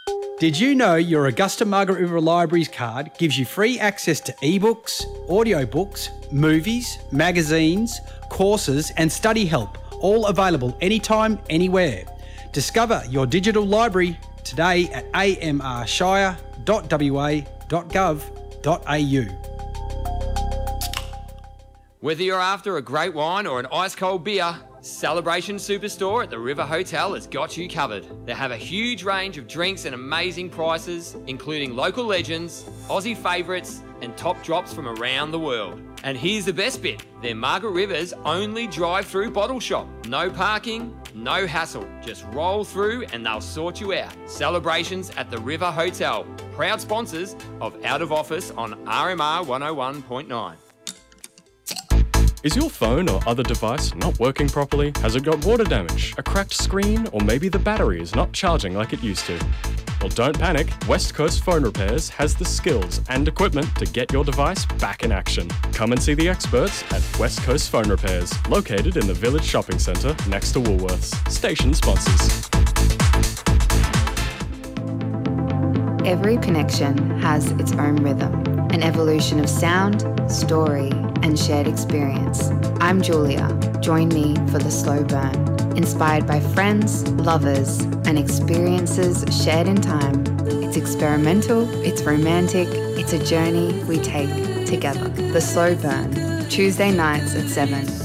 Did you know your Augusta Margaret River Libraries card gives you free access to ebooks, audiobooks, movies, magazines, courses and study help, all available anytime, anywhere. Discover your digital library today at amrshire.wa.gov.au. Whether you're after a great wine or an ice-cold beer, Celebration Superstore at the River Hotel has got you covered. They have a huge range of drinks and amazing prices, including local legends, Aussie favourites, and top drops from around the world. And here's the best bit, they're Margaret River's only drive-through bottle shop. No parking, no hassle. Just roll through and they'll sort you out. Celebrations at the River Hotel, proud sponsors of Out of Office on RMR 101.9. Is your phone or other device not working properly? Has it got water damage, a cracked screen, or maybe the battery is not charging like it used to? Well, don't panic. West Coast Phone Repairs has the skills and equipment to get your device back in action. Come and see the experts at West Coast Phone Repairs, located in the Village Shopping Centre next to Woolworths. Station sponsors. Every connection has its own rhythm, an evolution of sound, story, and shared experience. I'm Julia. Join me for The Slow Burn. Inspired by friends, lovers, and experiences shared in time. It's experimental, it's romantic, it's a journey we take together. The Slow Burn, Tuesday nights at 7.